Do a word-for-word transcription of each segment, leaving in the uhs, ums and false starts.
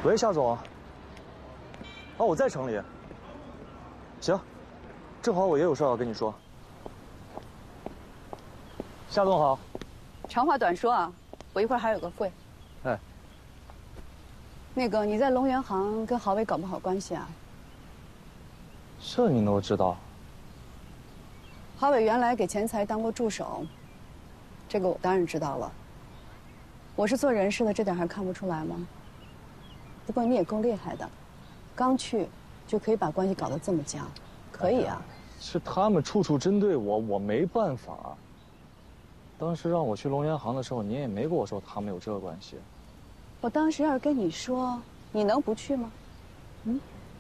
喂，夏总。哦，我在城里。行，正好我也有事要跟你说。夏总好。 长话短说啊，我一会儿还有个会。 哎。 那个你在龙源行跟郝伟搞不好关系啊？ 这你都知道？ 郝伟原来给钱财当过助手，这个我当然知道了。我是做人事的，这点还看不出来吗？不过你也够厉害的，刚去就可以把关系搞得这么僵，可以啊。 是他们处处针对我，我没办法。当时让我去龙源行的时候，你也没跟我说他们有这个关系。 我当时要是跟你说，你能不去吗？嗯。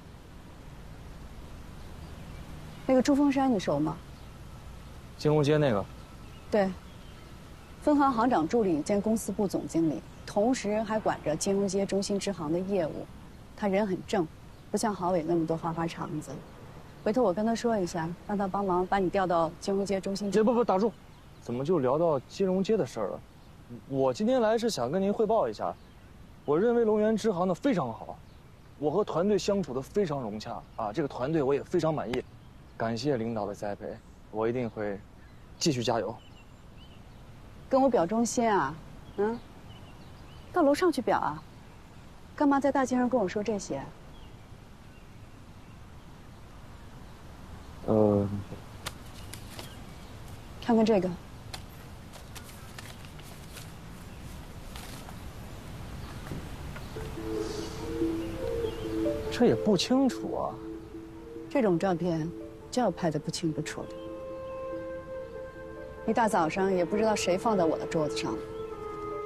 那个朱峰山你熟吗？ 金融街那个。 对。分行行长助理兼公司部总经理，同时还管着金融街中心支行的业务。他人很正，不像郝伟那么多花花肠子。回头我跟他说一下，让他帮忙把你调到金融街中心。 不不，打住！怎么就聊到金融街的事儿了？我今天来是想跟您汇报一下，我认为龙源支行的非常好，我和团队相处的非常融洽啊，这个团队我也非常满意，感谢领导的栽培，我一定会继续加油。 跟我表忠心啊，嗯，到楼上去表啊，干嘛在大街上跟我说这些？ 呃， 看看这个， 这也不清楚啊。 这种照片就要拍得不清不楚的。一大早上也不知道谁放在我的桌子上了。